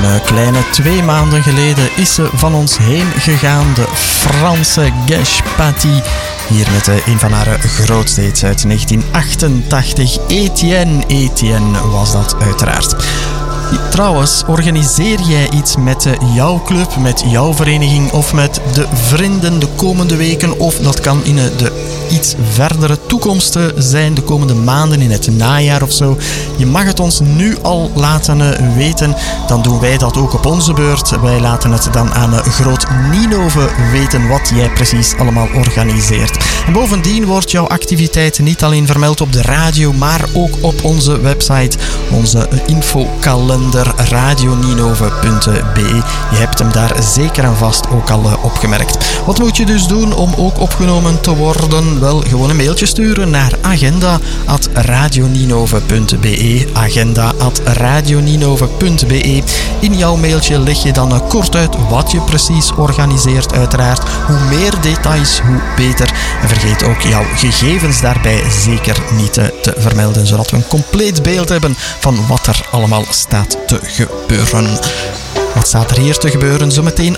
Een kleine 2 maanden geleden is ze van ons heen gegaan, de Franse Gesh Paty. Hier met een van haar grootste hits uit 1988. Etienne was dat uiteraard. Trouwens, organiseer jij iets met jouw club, met jouw vereniging of met de vrienden de komende weken? Of dat kan in de iets verdere toekomst zijn, de komende maanden, in het najaar of zo. Je mag het ons nu al laten weten. Dan doen wij dat ook op onze beurt. Wij laten het dan aan Groot Ninove weten wat jij precies allemaal organiseert. En bovendien wordt jouw activiteit niet alleen vermeld op de radio, maar ook op onze website, onze infokalender radioninove.be. Je hebt hem daar zeker en vast ook al opgemerkt. Wat moet je dus doen om ook opgenomen te worden? Wel, gewoon een mailtje sturen naar agenda@radioninove.be. agenda@radioninove.be. In jouw mailtje leg je dan kort uit wat je precies organiseert, uiteraard. Hoe meer details, hoe beter. En vergeet ook jouw gegevens daarbij zeker niet te vermelden, zodat we een compleet beeld hebben van wat er allemaal staat te gebeuren. Wat staat er hier te gebeuren? Zometeen